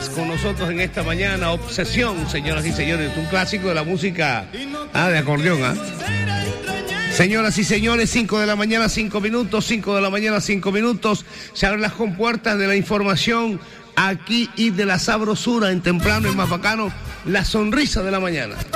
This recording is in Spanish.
estás con nosotros en esta mañana. Obsesión, señoras y señores, un clásico de la música de acordeón. Señoras y señores, 5 de la mañana, 5 minutos, 5 de la mañana, 5 minutos. Se abren las compuertas de la información aquí y de la sabrosura en temprano y más bacano, la sonrisa de la mañana.